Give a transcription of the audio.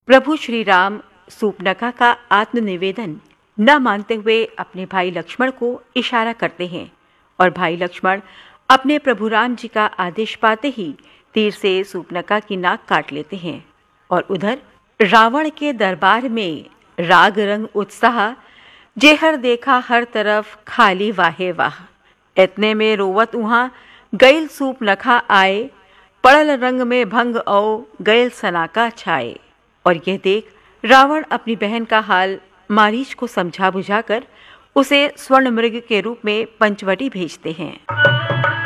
प्रभु श्री राम सूर्पनखा का आत्मनिवेदन न मानते हुए अपने भाई लक्ष्मण को इशारा करते हैं और भाई लक्ष्मण अपने प्रभु राम जी का आदेश पाते ही तीर से सूर्पनखा की नाक काट लेते हैं। और उधर रावण के दरबार में राग रंग उत्साह जेहर देखा हर तरफ खाली वाहे वाह। इतने में रोवत उहाँ गैल सूर्पनखा आए, पड़ल रंग में भंग औ गैल सनाका छाए। और यह देख रावण अपनी बहन का हाल मारीच को समझा बुझाकर उसे स्वर्ण मृग के रूप में पंचवटी भेजते हैं।